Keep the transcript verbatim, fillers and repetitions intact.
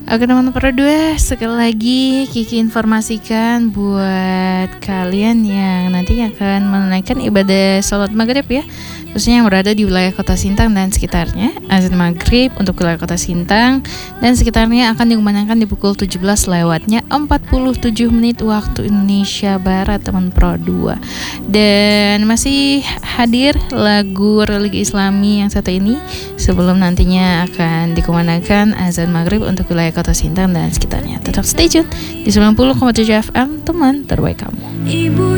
Oke teman-teman Pro dua, sekali lagi Kiki informasikan buat kalian yang nantinya akan menunaikan ibadah sholat maghrib ya, khususnya yang berada di wilayah kota Sintang dan sekitarnya. Azan maghrib untuk wilayah kota Sintang dan sekitarnya akan dikumandangkan di pukul tujuh belas lewatnya empat puluh tujuh menit waktu Indonesia Barat teman Pro dua. Dan masih hadir lagu religi Islami yang satu ini sebelum nantinya akan dikumandangkan azan maghrib untuk wilayah kota Sintang dan sekitarnya. Tetap stay tune di sembilan puluh koma tujuh F M, teman terbaik kamu. Ibu